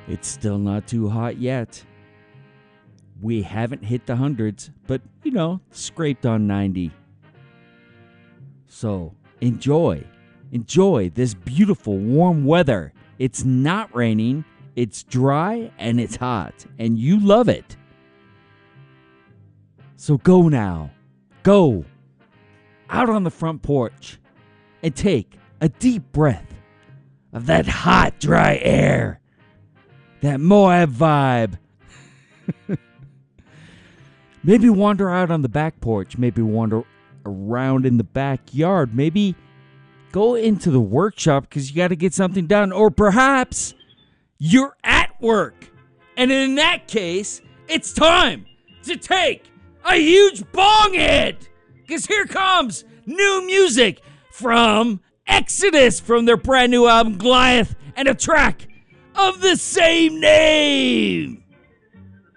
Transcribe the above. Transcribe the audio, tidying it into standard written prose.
It's still not too hot yet. We haven't hit the hundreds, but, scraped on 90. So, enjoy this beautiful warm weather. It's not raining, it's dry, and it's hot, and you love it. So go now. Go out on the front porch and take a deep breath of that hot, dry air. That Moab vibe. Maybe wander out on the back porch. Maybe wander around in the backyard. Maybe go into the workshop because you got to get something done. Or perhaps you're at work. And in that case, it's time to take a huge bong hit. Because here comes new music from Exodus from their brand new album Goliath and a track of the same name.